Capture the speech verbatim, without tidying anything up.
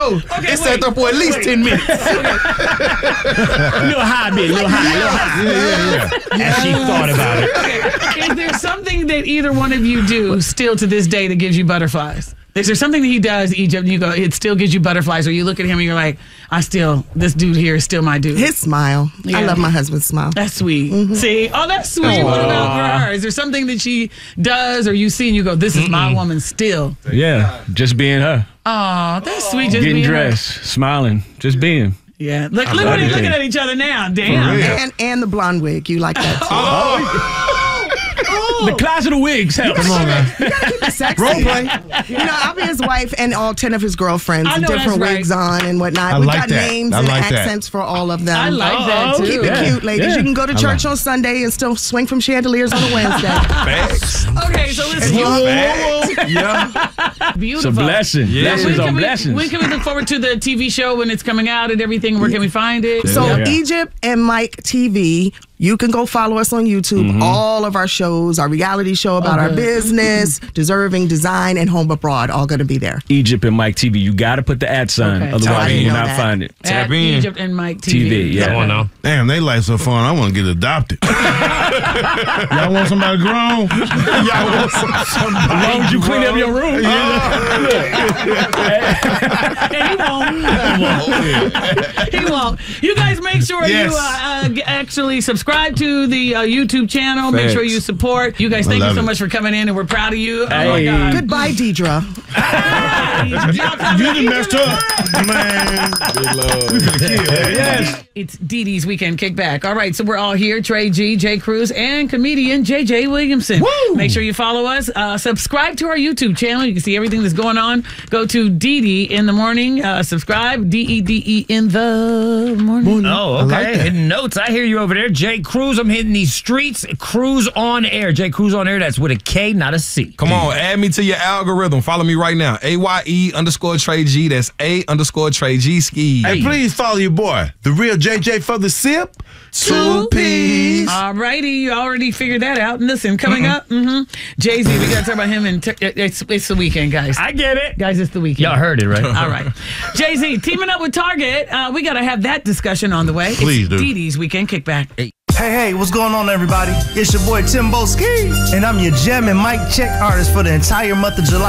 Oh, Okay, it's wait, set up for at least wait. ten minutes. A little high, bit, little high, little high. Yeah, yeah, yeah. As she thought about it. Okay. Is there something that either one of you do still to this day that gives you butterflies? Is there something that he does, Egypt, and you go, it still gives you butterflies, or you look at him and you're like, I still, this dude here is still my dude? His smile. Yeah. I love my husband's smile. That's sweet. Mm-hmm. See? Oh, that's sweet. Aww. What about for her? Is there something that she does or you see and you go, this is Mm-mm. my woman still? Yeah, just being her. Oh, that's sweet. Just Getting being dressed, her. smiling, just being. Yeah. Look, look what they're looking at each other now. Damn. And and the blonde wig. You like that too. Oh. The class of the wigs. Help. Come on, man. You gotta keep it sexy. Role play. You know, I'll be his wife and all ten of his girlfriends I with know different that's wigs right. on and whatnot. I we like got that. names I and like that. accents for all of them. I like that too. Keep it Yeah. cute, ladies. Yeah. You can go to church like on Sunday and still swing from chandeliers on a Wednesday. Facts. Okay, so listen. Facts. Yeah. It's a Beautiful. blessing. Yeah. Blessings When on can, we, blessings. when can we look forward to the T V show when it's coming out and everything? Where can we find it? So Yeah. Egypt and Mike T V, you can go follow us on YouTube. Mm-hmm. All of our shows, our reality show about Oh, our good. business, Deserving Design, and Home Abroad, all going to be there. Egypt and Mike T V. You got to put the at sign. Okay. Otherwise, I you didn't will know not that. find it. At Tap in. Egypt and Mike T V. T V, yeah. Come on now. Damn, they life so fun. I want to get adopted. Y'all want somebody grown? Y'all want some, somebody As long as you clean up your room. And he won't. He won't. You guys make sure Yes. you uh, uh, g- actually subscribe to the uh, YouTube channel. Make Facts. sure you support. You guys, I thank you love so it. much for coming in, and we're proud of you. Oh my Hey. God. Goodbye, Deidre. You done messed up, man. Good love. We finna kill. Yes. It's Dee Dee's Weekend Kickback. All right, so we're all here. Trey G, Jay Cruz, and comedian J J Williamson. Woo! Make sure you follow us. Uh, subscribe to our YouTube channel. You can see everything that's going on. Go to Dee Dee in the morning. Uh, subscribe. D E D E in the morning. Oh, okay. like that. Hitting notes. I hear you over there. Jay Cruz, I'm hitting these streets. Cruz on air. Jay Cruz on air. That's with a K, not a C. Come on, add me to your algorithm. Follow me right now. A Y E underscore Trey G. That's A underscore Trey G ski. Hey, please follow your boy, the real J J for the sip. Two P's. All righty, you already figured that out. And listen, coming up, mm-hmm, Jay Z. We got to talk about him. And t- it's it's the weekend, guys. I get it. Guys, it's the weekend. Y'all heard it, right? All right. Jay Z teaming up with Target. Uh, we got to have that discussion on the way. Please it's do. Dee Dee's Weekend Kickback. Hey, hey, what's going on, everybody? It's your boy Timbo Ski, and I'm your gem and mic check artist for the entire month of July.